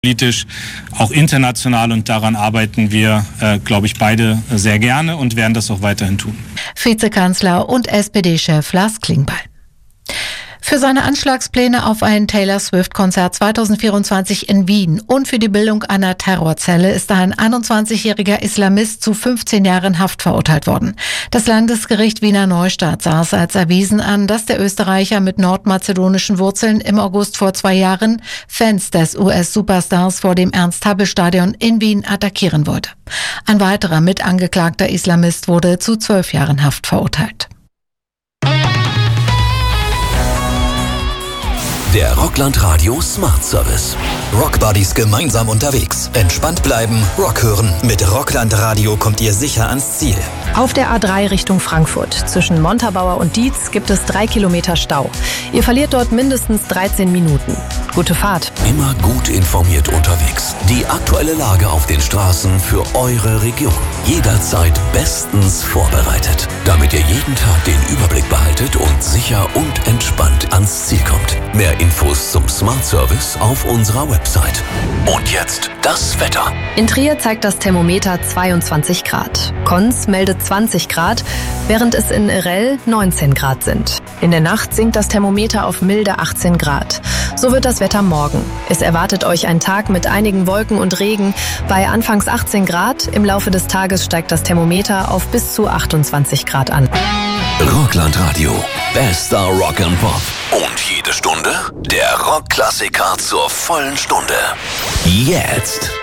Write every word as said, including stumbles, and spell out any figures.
Politisch, auch international, und daran arbeiten wir, äh, glaube ich, beide sehr gerne und werden das auch weiterhin tun. Vizekanzler und S P D-Chef Lars Klingbeil. Für seine Anschlagspläne auf ein Taylor Swift-Konzert zweitausendvierundzwanzig in Wien und für die Bildung einer Terrorzelle ist ein einundzwanzigjähriger Islamist zu fünfzehn Jahren Haft verurteilt worden. Das Landesgericht Wiener Neustadt sah es als erwiesen an, dass der Österreicher mit nordmazedonischen Wurzeln im August vor zwei Jahren Fans des U S-Superstars vor dem Ernst-Happel-Stadion in Wien attackieren wollte. Ein weiterer mitangeklagter Islamist wurde zu zwölf Jahren Haft verurteilt. Der Rockland Radio Smart Service. Rockbuddies gemeinsam unterwegs. Entspannt bleiben, Rock hören. Mit Rockland Radio kommt ihr sicher ans Ziel. Auf der A drei Richtung Frankfurt. Zwischen Montabaur und Dietz gibt es drei Kilometer Stau. Ihr verliert dort mindestens dreizehn Minuten. Gute Fahrt. Immer gut informiert unterwegs. Die aktuelle Lage auf den Straßen für eure Region. Jederzeit bestens vorbereitet. Damit ihr jeden Tag den Überblick behaltet und sicher und entspannt ans Ziel kommt. Mehr Infos zum Smart Service auf unserer Website. Und jetzt das Wetter. In Trier zeigt das Thermometer zweiundzwanzig Grad. Konz meldet zwanzig Grad, während es in Erell neunzehn Grad sind. In der Nacht sinkt das Thermometer auf milde achtzehn Grad. So wird das Wetter morgen. Es erwartet euch ein Tag mit einigen Wolken und Regen. Bei anfangs achtzehn Grad, im Laufe des Tages steigt das Thermometer auf bis zu achtundzwanzig Grad an. Rockland Radio. Bester Rock and Pop. Und jede Stunde der Rockklassiker zur vollen Stunde. Jetzt